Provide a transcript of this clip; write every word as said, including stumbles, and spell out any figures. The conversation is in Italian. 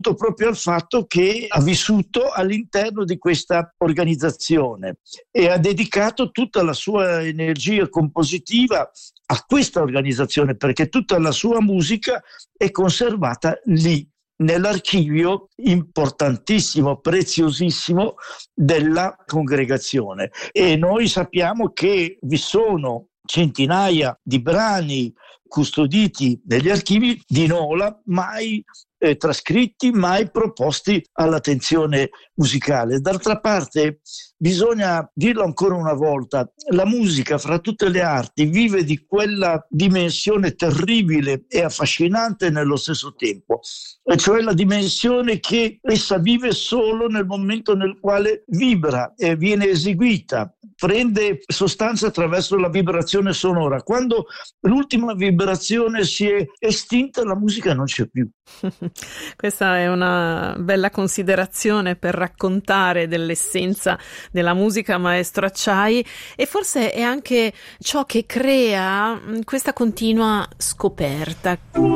dovuto proprio al fatto che ha vissuto all'interno di questa organizzazione e ha dedicato tutta la sua energia compositiva a questa organizzazione, perché tutta la sua musica è conservata lì, nell'archivio importantissimo, preziosissimo della congregazione. E noi sappiamo che vi sono centinaia di brani custoditi negli archivi di Nola, mai eh, trascritti, mai proposti all'attenzione musicale. D'altra parte, bisogna dirlo ancora una volta, la musica fra tutte le arti vive di quella dimensione terribile e affascinante nello stesso tempo, e cioè la dimensione che essa vive solo nel momento nel quale vibra e viene eseguita, prende sostanza attraverso la vibrazione sonora. Quando l'ultima vibrazione si è estinta, la musica non c'è più. Questa è una bella considerazione per raccontare dell'essenza della musica, maestro Acciai, e forse è anche ciò che crea questa continua scoperta.